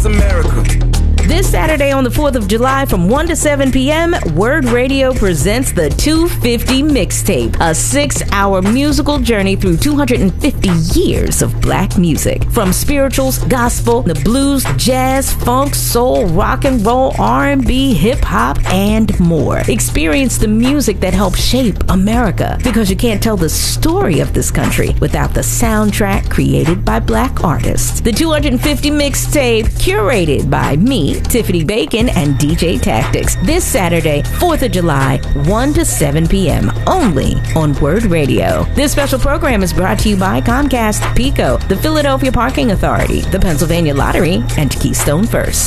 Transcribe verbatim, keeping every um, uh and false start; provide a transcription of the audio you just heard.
bless America. This Saturday on the fourth of July from one to seven p.m., Word Radio presents the two fifty Mixtape, a six-hour musical journey through two hundred fifty years of black music. From spirituals, gospel, the blues, jazz, funk, soul, rock and roll, R and B, hip-hop, and more. Experience the music that helped shape America, because you can't tell the story of this country without the soundtrack created by black artists. The two hundred fifty Mixtape, curated by me, Tiffany Bacon, and D J Tactics. This Saturday, fourth of July, one to seven p.m. only on Word Radio. This special program is brought to you by Comcast, Pico, the Philadelphia Parking Authority, the Pennsylvania Lottery, and Keystone First.